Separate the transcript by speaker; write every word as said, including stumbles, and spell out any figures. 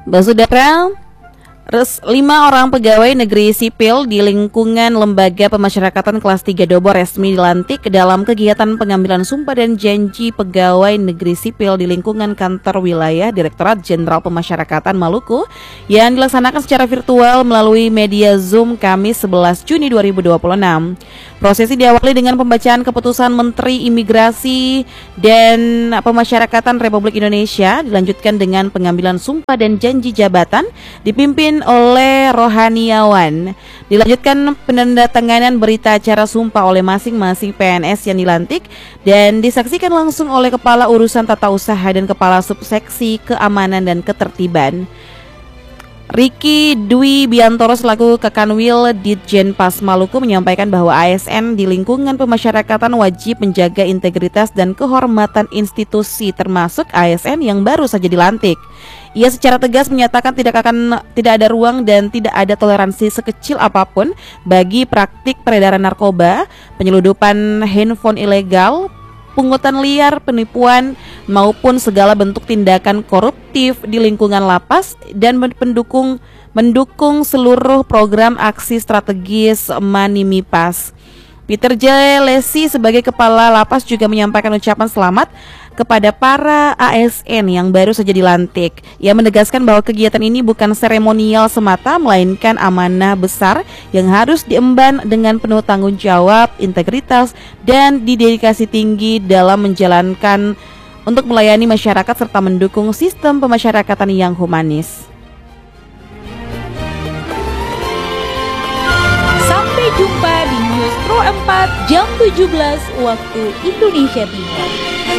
Speaker 1: Basudara, res lima orang pegawai negeri sipil di lingkungan Lembaga Pemasyarakatan Kelas tiga Dobo resmi dilantik dalam kegiatan pengambilan sumpah dan janji pegawai negeri sipil di lingkungan kantor wilayah Direktorat Jenderal Pemasyarakatan Maluku yang dilaksanakan secara virtual melalui media Zoom Kamis sebelas Juni dua ribu dua puluh enam. Prosesi diawali dengan pembacaan keputusan Menteri Imigrasi dan Pemasyarakatan Republik Indonesia, dilanjutkan dengan pengambilan sumpah dan janji jabatan dipimpin oleh rohaniawan. Dilanjutkan penandatanganan berita acara sumpah oleh masing-masing P N S yang dilantik dan disaksikan langsung oleh Kepala Urusan Tata Usaha dan Kepala Subseksi Keamanan dan Ketertiban. Riki Dwi Biantoro selaku Kakanwil Ditjen Pas Maluku menyampaikan bahwa A S N di lingkungan pemasyarakatan wajib menjaga integritas dan kehormatan institusi termasuk A S N yang baru saja dilantik. Ia secara tegas menyatakan tidak akan tidak ada ruang dan tidak ada toleransi sekecil apapun bagi praktik peredaran narkoba, penyeludupan handphone ilegal, pungutan liar, penipuan, maupun segala bentuk tindakan koruptif di lingkungan lapas dan mendukung mendukung seluruh program aksi strategis Manimipas. Peter J. Lesi sebagai Kepala Lapas juga menyampaikan ucapan selamat kepada para A S N yang baru saja dilantik. Ia menegaskan bahwa kegiatan ini bukan seremonial semata, melainkan amanah besar yang harus diemban dengan penuh tanggung jawab, integritas, dan dedikasi tinggi dalam menjalankan untuk melayani masyarakat serta mendukung sistem pemasyarakatan yang humanis.
Speaker 2: Sampai jumpa di News Pro empat jam tujuh belas waktu Indonesia Timur.